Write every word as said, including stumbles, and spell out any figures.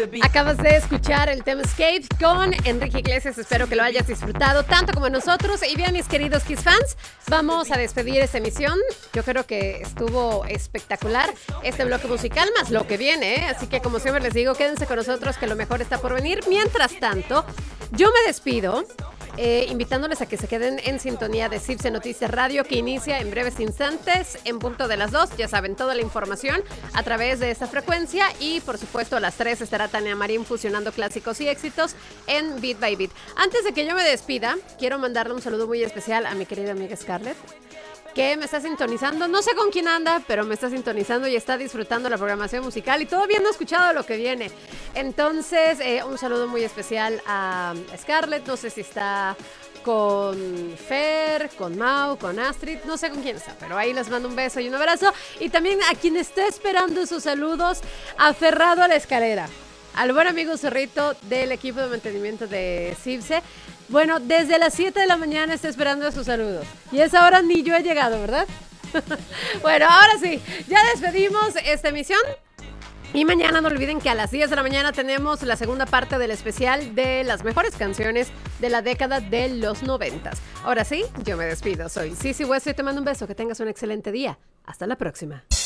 Acabas de escuchar el tema Escape con Enrique Iglesias. Espero que lo hayas disfrutado tanto como nosotros. Y bien, mis queridos Kiss fans, vamos a despedir esta emisión. Yo creo que estuvo espectacular este bloque musical, más lo que viene, ¿eh? Así que, como siempre les digo, quédense con nosotros que lo mejor está por venir. Mientras tanto, yo me despido Eh, invitándoles a que se queden en sintonía de Cibse Noticias Radio, que inicia en breves instantes en punto de las dos. Ya saben, toda la información a través de esta frecuencia, y por supuesto a las tres estará Tania Marín fusionando clásicos y éxitos en Beat by Beat. Antes de que yo me despida, quiero mandarle un saludo muy especial a mi querida amiga Scarlett, que me está sintonizando, no sé con quién anda, pero me está sintonizando y está disfrutando la programación musical y todavía no ha escuchado lo que viene. Entonces, eh, un saludo muy especial a Scarlett, no sé si está con Fer, con Mau, con Astrid, no sé con quién está, pero ahí les mando un beso y un abrazo. Y también a quien esté esperando sus saludos, aferrado a la escalera, al buen amigo Zorrito del equipo de mantenimiento de Cibse. Bueno, desde las siete de la mañana está esperando sus saludos. Y a esa hora ni yo he llegado, ¿verdad? Bueno, ahora sí, ya despedimos esta emisión. Y mañana no olviden que a las diez de la mañana tenemos la segunda parte del especial de las mejores canciones de la década de los noventas. Ahora sí, yo me despido. Soy Sisi West y te mando un beso. Que tengas un excelente día. Hasta la próxima.